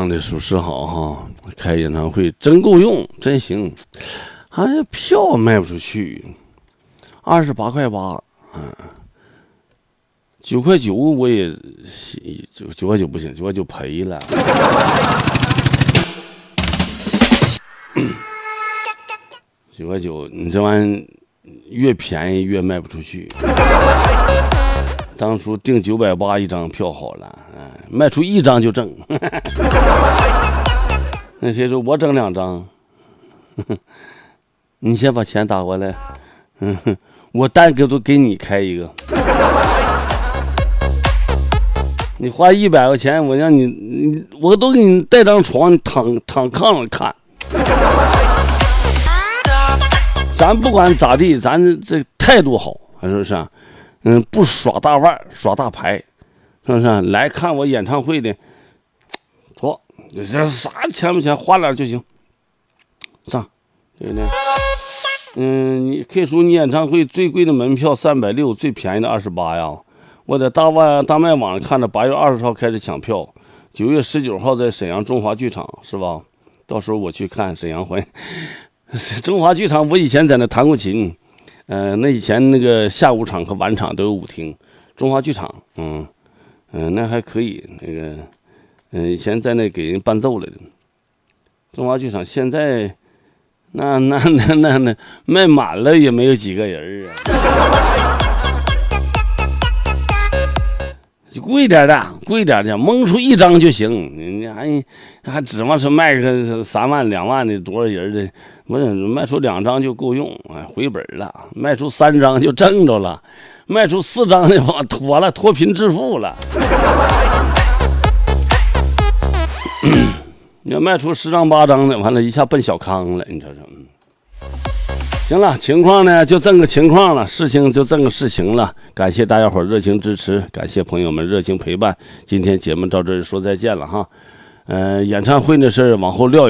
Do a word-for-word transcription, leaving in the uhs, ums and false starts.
唱的属实好哈，开演唱会真够用，真行。哎呀，票卖不出去，二十八块八，嗯，九块九我也九九块九不行，九块九赔了。九块九，你这玩意越便宜越卖不出去。当初定九百八一张票好了，哎，卖出一张就挣。那谁说我挣两张？你先把钱打过来，嗯，我单个都给你开一个。你花一百块钱，我让你，你我都给你带张床，你躺躺炕上看。咱不管咋地，咱这态度好，是不是啊？嗯，不耍大腕，耍大牌，是不是啊？来看我演唱会的，错，这啥钱不钱，花点就行，上，对不对？嗯，你可以说你演唱会最贵的门票三百六，最便宜的二十八呀。我在大万大麦网上看着，八月二十号开始抢票，九月十九号在沈阳中华剧场，是吧？到时候我去看沈阳环。中华剧场，我以前在那弹过琴，呃，那以前那个下午场和晚场都有舞厅。中华剧场，嗯嗯、呃，那还可以。那个，嗯、呃，以前在那给人伴奏来的。中华剧场现在，那那那那那卖满了也没有几个人啊。贵点的，贵点的，蒙出一张就行。你还还指望是卖个三万两万的多少人的？不是，卖出两张就够用，哎，回本了。卖出三张就挣着了，卖出四张的话脱了，脱贫致富了。要卖出十张八张的，完了一下奔小康了，你瞅瞅。行了，情况呢就这个情况了，事情就这个事情了。感谢大家伙热情支持，感谢朋友们热情陪伴。今天节目到这儿说再见了哈。呃，演唱会的事往后撂。